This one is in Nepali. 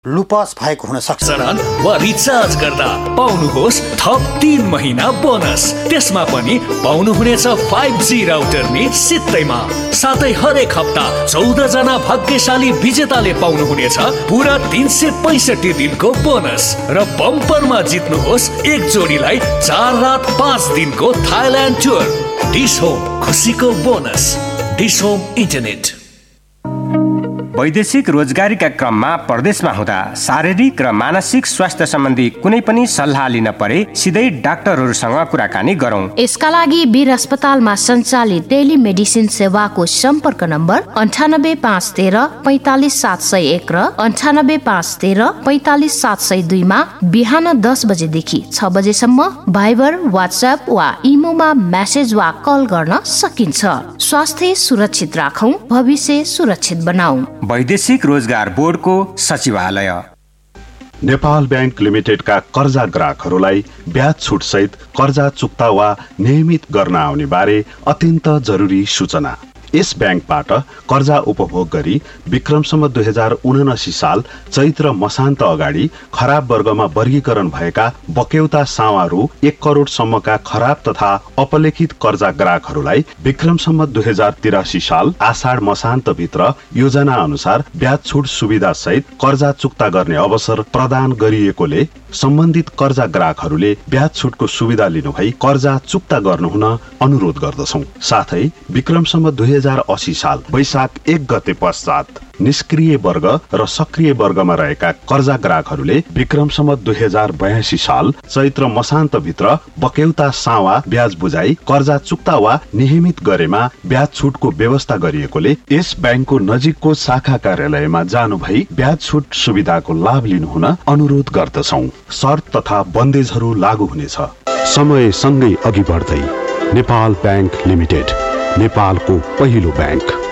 लुपस भएको हुन सक्छ वा रिचार्ज गर्दा पाउनुहोस् थप 3 महिना बोनस। त्यसमा पनि पाउनुहुनेछ 5G राउटर नि सित्तैमा। साथै हरेक हप्ता 14 जना भाग्यशाली विजेताले पाउनुहुनेछ पुरा 365 दिनको बोनस र बम्परमा जित्नुहोस् एक जोडीलाई 4 रात 5 दिनको थाइल्यान्ड टुर। डिश होम, खुसीको बोनस। Dish home internet. वैदेशिक रोजगारीका क्रममा परदेशमा हुँदा शारीरिक र मानसिक स्वास्थ्य सम्बन्धी कुनै पनि सल्लाह लिन परे सिधै डाक्टरहरूसँग कुराकानी गरौं। यसका लागि वीर अस्पतालमा सञ्चालित टेलिमेडिसिन सेवाको सम्पर्क नम्बर 98513 45701 र 98513 45702 मा बिहान 10 बजेदेखि 6 बजेसम्म भाइबर, व्हाट्सएप वा इमोमा मेसेज वा कल गर्न सकिन्छ। स्वास्थ्य सुरक्षित राखौं, भविष्य सुरक्षित बनाऊ। वैदेशिक रोजगार बोर्डको सचिवालय। नेपाल बैंक लिमिटेडका कर्जा ग्राहकहरूलाई ब्याज छुट सहित कर्जा चुक्ता वा नियमित गर्न आउने बारे अत्यन्त जरुरी सूचना। यस ब्याङ्कबाट कर्जा उपभोग गरी विक्रमसम्म 2079 साल चैत्र मसान्त अगाडि खराब वर्गमा वर्गीकरण भएका बक्यौता सावा रु 1 करोड सम्मका खराब तथा अपलेखित कर्जा ग्राहकहरूलाई विक्रमसम्म 2083 साल आषाढ मसान्त भित्र योजना अनुसार ब्याज छुट सुविधा सहित कर्जा चुक्ता गर्ने अवसर प्रदान गरिएकोले सम्बन्धित कर्जा ग्राहकहरूले ब्याज छुटको सुविधा लिनुभई कर्जा चुक्ता गर्नुहुन अनुरोध गर्दछौं। साथै विक्रमसम्म 2080 साल वैशाख 1 गते पश्चात निष्क्रिय वर्ग र सक्रिय वर्गमा रहेका कर्जा ग्राहकहरूले विक्रमसम्म 2082 साल चैत्र मसान्त भित्र बक्यौता सावा ब्याज बुझाई कर्जा चुक्ता वा नियमित गरेमा ब्याज छुटको व्यवस्था गरिएकोले यस ब्याङ्कको नजिकको शाखा कार्यालयमा जानु भई ब्याज छुट सुविधाको लाभ लिनुहुन अनुरोध गर्दछौं। शर्त तथा बन्देजहरू लागू हुनेछ। समय सँगै अघि बढ्दै नेपाल बैंक लिमिटेड, नेपालको पहिलो ब्याङ्क।